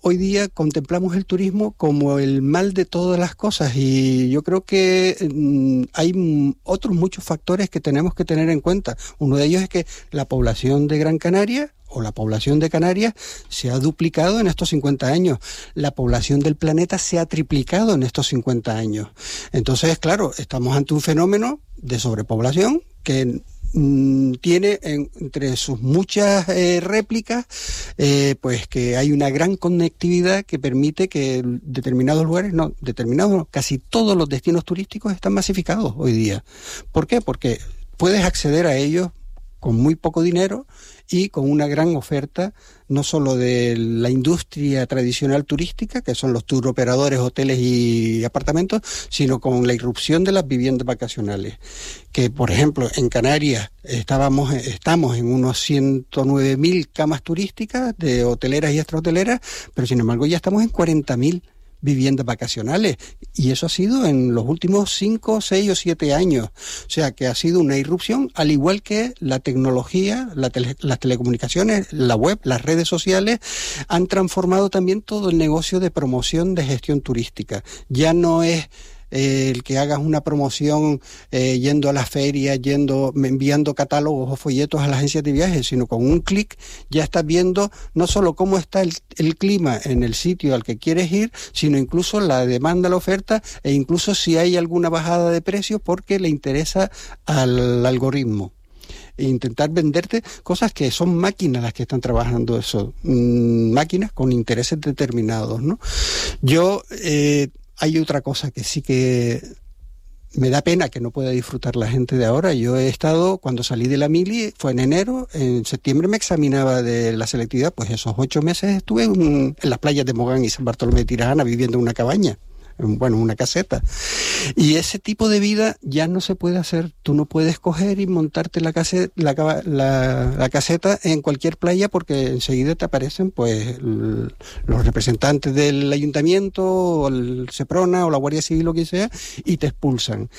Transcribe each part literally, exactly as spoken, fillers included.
hoy día contemplamos el turismo como el mal de todas las cosas, y yo creo que mm, hay m- otros muchos factores que tenemos que tener en cuenta. Uno de ellos es que la población de Gran Canaria o la población de Canarias se ha duplicado en estos cincuenta años. La población del planeta se ha triplicado en estos cincuenta años. Entonces, claro, estamos ante un fenómeno de sobrepoblación que mm, tiene en, entre sus muchas eh, réplicas, eh, pues que hay una gran conectividad que permite que determinados lugares, no, determinados, no, casi todos los destinos turísticos están masificados hoy día. ¿Por qué? Porque puedes acceder a ellos con muy poco dinero y con una gran oferta, no solo de la industria tradicional turística, que son los tour operadores, hoteles y apartamentos, sino con la irrupción de las viviendas vacacionales. Que, por ejemplo, en Canarias estábamos, estamos en unos ciento nueve mil camas turísticas de hoteleras y extrahoteleras, pero sin embargo ya estamos en cuarenta mil viviendas vacacionales, y eso ha sido en los últimos cinco, seis o siete años. O sea que ha sido una irrupción, al igual que la tecnología, la tele, las telecomunicaciones, la web, las redes sociales han transformado también todo el negocio de promoción de gestión turística. Ya no es Eh, el que hagas una promoción eh, yendo a las ferias, yendo, enviando catálogos o folletos a las agencias de viajes, sino con un clic ya estás viendo no solo cómo está el, el clima en el sitio al que quieres ir, sino incluso la demanda, la oferta, e incluso si hay alguna bajada de precios porque le interesa al algoritmo. E intentar venderte cosas que son máquinas las que están trabajando eso, mmm, máquinas con intereses determinados, ¿no? Yo eh, Hay otra cosa que sí que me da pena que no pueda disfrutar la gente de ahora. Yo he estado, cuando salí de la mili, fue en enero, en septiembre me examinaba de la selectividad, pues esos ocho meses estuve en, en las playas de Mogán y San Bartolomé de Tirajana viviendo en una cabaña. Bueno, una caseta. Y ese tipo de vida ya no se puede hacer. Tú no puedes coger y montarte la, case, la, la, la caseta en cualquier playa, porque enseguida te aparecen pues l- los representantes del ayuntamiento, o el Seprona, o la Guardia Civil, lo que sea, y te expulsan.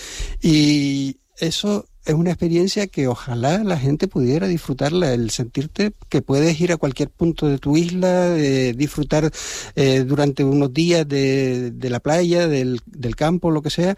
Y eso es una experiencia que ojalá la gente pudiera disfrutarla, el sentirte que puedes ir a cualquier punto de tu isla, eh, disfrutar eh, durante unos días de, de la playa, del, del campo, lo que sea.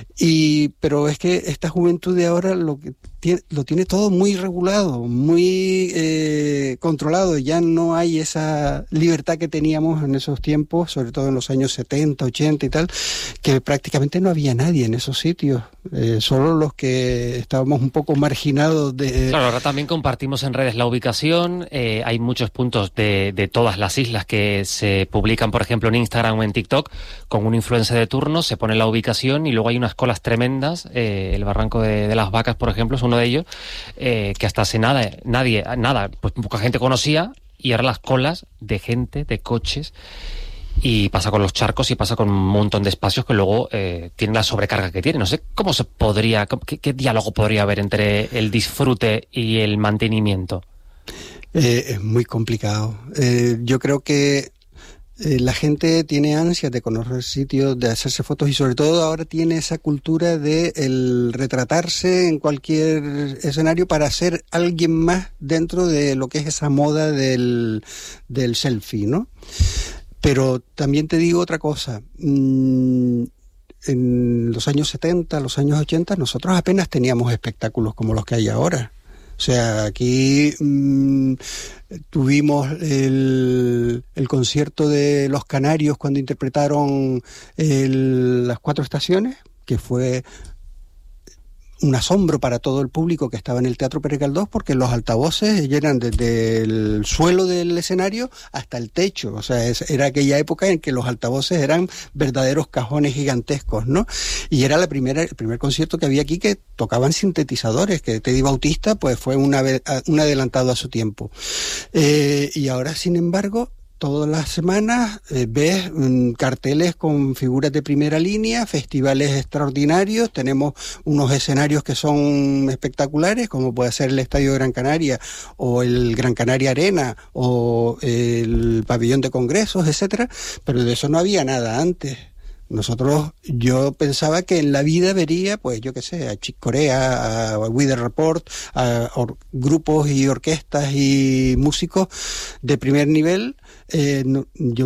Y pero es que esta juventud de ahora lo que tiene, lo tiene todo muy regulado, muy eh, controlado. Ya no hay esa libertad que teníamos en esos tiempos, sobre todo en los años setenta, ochenta y tal, que prácticamente no había nadie en esos sitios, eh, solo los que estábamos un poco marginados de... Claro, ahora también compartimos en redes la ubicación, eh, hay muchos puntos de, de todas las islas que se publican, por ejemplo, en Instagram o en TikTok, con un influencer de turno, se pone la ubicación y luego hay unas colas tremendas, eh, el Barranco de, de las Vacas, por ejemplo, es uno de ellos, eh, que hasta hace nada, nadie, nada, pues poca gente conocía, y ahora las colas de gente, de coches... Y pasa con los charcos y pasa con un montón de espacios que luego eh, tienen la sobrecarga que tienen. No sé cómo se podría, qué, qué diálogo podría haber entre el disfrute y el mantenimiento. Eh, es muy complicado. Eh, yo creo que eh, la gente tiene ansias de conocer sitios, de hacerse fotos, y sobre todo ahora tiene esa cultura de el retratarse en cualquier escenario para ser alguien más dentro de lo que es esa moda del, del selfie, ¿no? Pero también te digo otra cosa. Mm, en los años setenta, los años ochenta, nosotros apenas teníamos espectáculos como los que hay ahora. O sea, aquí mmm, tuvimos el, el concierto de Los Canarios cuando interpretaron el, las Cuatro Estaciones, que fue un asombro para todo el público que estaba en el Teatro Pérez Galdós, porque los altavoces eran desde el suelo del escenario hasta el techo. O sea, es, era aquella época en que los altavoces eran verdaderos cajones gigantescos, ¿no? Y era la primera, el primer concierto que había aquí que tocaban sintetizadores, que Teddy Bautista pues fue una, un adelantado a su tiempo. Eh, y ahora, sin embargo, todas las semanas eh, ves mm, carteles con figuras de primera línea, festivales extraordinarios, tenemos unos escenarios que son espectaculares, como puede ser el Estadio de Gran Canaria, o el Gran Canaria Arena, o el Pabellón de Congresos, etcétera, pero de eso no había nada antes. Nosotros, yo pensaba que en la vida vería, pues yo qué sé, a Chick Corea, a Weather Report, a or- grupos y orquestas y músicos de primer nivel. Eh, no, yo